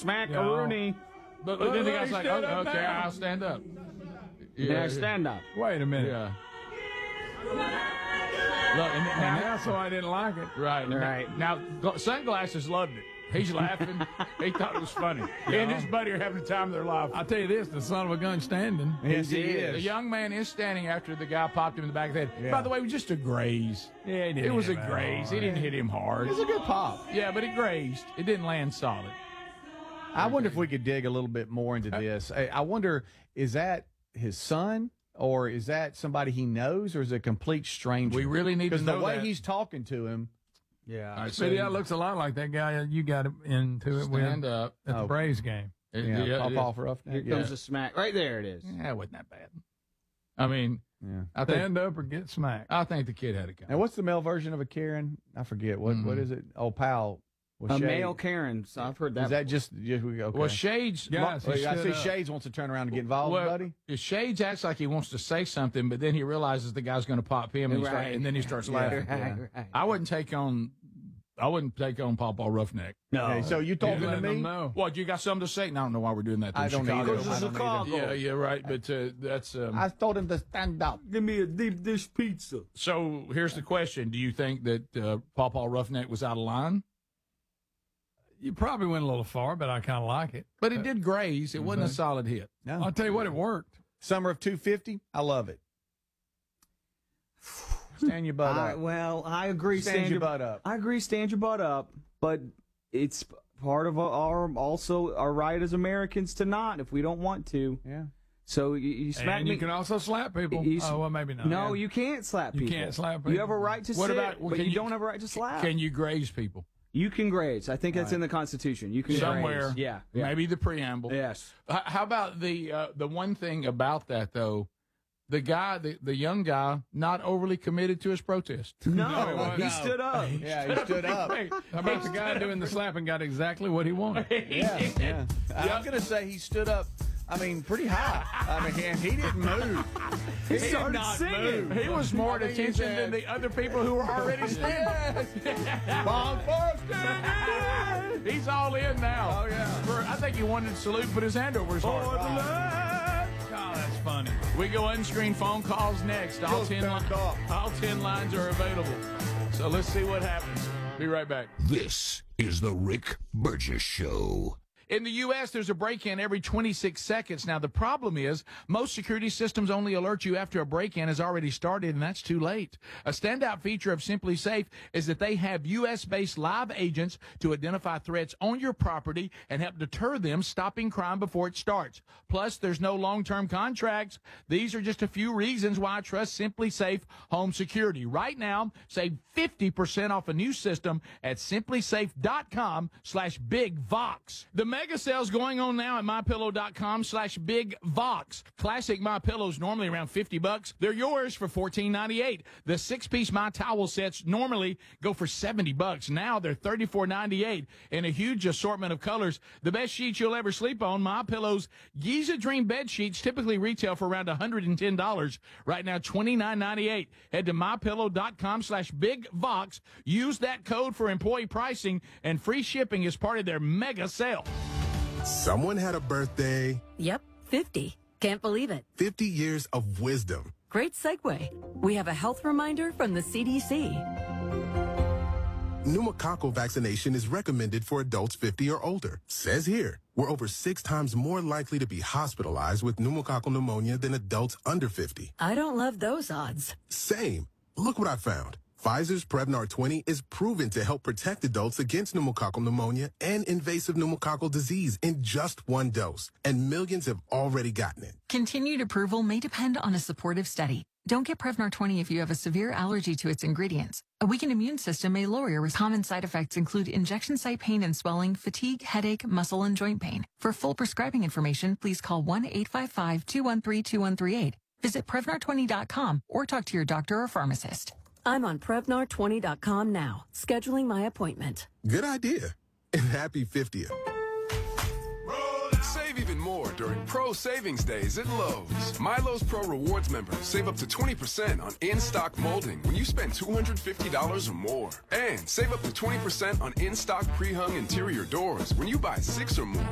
Smack-a-rooney. But then the guy's like, oh, okay, I'll stand up. Yeah, stand up. Wait a minute. Yeah. Look, and Now, so I didn't like it. right. Now, Sunglasses loved it. He's laughing. He thought it was funny. He and his buddy are having the time of their life. I'll tell you this, the son of a gun standing. Yes, he The is. young man is standing after the guy popped him in the back of the head. By the way, it was just a graze. Yeah, he didn't It was a hit him graze. He hard. didn't hit him hard. It was a good pop. Yeah, but it grazed. It didn't land solid. I wonder if we could dig a little bit more into this. I wonder, is that his son? Or is that somebody he knows, or is it a complete stranger? We really need to because know the way that. he's talking to him. Yeah. All right, So yeah, it looks a lot like that guy you got into it stand with up. at the Braves game. Pop off roughneck. Here comes the smack. Right there it is. Yeah, it wasn't that bad. I mean, Yeah. I think Stand up or get smacked. I think the kid had it And coming. what's the male version of a Karen? I forget. What is it? Oh, pal. A male Karen. So I've heard that. Is that just okay? Well, Shades. Guys, Well, I stood see up. Shades wants to turn around and get involved, buddy. Shades acts like he wants to say something, but then he realizes the guy's going to pop him, and, Right. and then he starts laughing. Right. I wouldn't take on Pawpaw Roughneck. No. Okay, so you talking to Letting me? them know. What, you got something to say? I don't know why we're doing that. I don't Chicago. either. Because it's I don't Chicago. either. Yeah, right. But that's. I told him to stand up. Give me a deep dish pizza. So here's the question: do you think that Pawpaw Roughneck was out of line? You probably went a little far, but I kind of like it. But it did graze. It wasn't a solid hit. No. I'll tell you what, it worked. Summer of 250. I love it. Stand your butt up. Well, I agree. Stand your butt up. I agree. Stand your butt up. But it's part of our right as Americans to not if we don't want to. Yeah. So you smack And me. you can also slap people. You- Oh, well, maybe not. No, you can't slap You people. can't slap You people. have a right to What sit, about- but can you you- don't have a right to slap. Can you graze people You can graze. I think that's in the Constitution. You can somewhere? graze. Yeah. Maybe the preamble. Yes. How about the one thing about that though? The guy, the young guy, not overly committed to his protest. No, he stood up. Yeah, he stood up. How about the guy doing the slapping got exactly what he wanted? Yeah. I'm going to say he stood up, pretty high. And he didn't move. He started singing. He was more at attention than the other people who were already standing. He's all in now. Oh, yeah. I think he wanted to salute, put his hand over his heart. Oh, that's funny. We go unscreened phone calls next. All 10 lines are available. So let's see what happens. Be right back. This is the Rick Burgess Show. In the U.S., there's a break-in every 26 seconds. Now, the problem is most security systems only alert you after a break-in has already started, and that's too late. A standout feature of Simply Safe is that they have U.S.-based live agents to identify threats on your property and help deter them, stopping crime before it starts. Plus, there's no long-term contracts. These are just a few reasons why I trust Simply Safe Home Security. Right now, save 50% off a new system at simplysafe.com/bigvox. The mega sale's going on now at mypillow.com/bigvox. Classic MyPillows normally around $50. They're yours for $14.98. The 6-piece My Towel sets normally go for $70. Now they're $34.98 in a huge assortment of colors. The best sheets you'll ever sleep on. MyPillow's Giza Dream bed sheets typically retail for around $110. Right now, $29.98. Head to mypillow.com/bigvox. Use that code for employee pricing and free shipping as part of their mega sale. Someone had a birthday. Yep, 50. Can't believe it. 50 years of wisdom. Great segue. We have a health reminder from the CDC. Pneumococcal vaccination is recommended for adults 50 or older. Says here, we're over 6 times more likely to be hospitalized with pneumococcal pneumonia than adults under 50. I don't love those odds. Same. Look what I found. Pfizer's Prevnar 20 is proven to help protect adults against pneumococcal pneumonia and invasive pneumococcal disease in just 1 dose. And millions have already gotten it. Continued approval may depend on a supportive study. Don't get Prevnar 20 if you have a severe allergy to its ingredients. A weakened immune system may lower your risk. Common side effects include injection site pain and swelling, fatigue, headache, muscle, and joint pain. For full prescribing information, please call 1-855-213-2138. Visit Prevnar20.com or talk to your doctor or pharmacist. I'm on Prevnar20.com now, scheduling my appointment. Good idea. And happy 50th. Save even more during Pro Savings Days at Lowe's. My Lowe's Pro Rewards members save up to 20% on in-stock molding when you spend $250 or more. And save up to 20% on in-stock pre-hung interior doors when you buy 6 or more.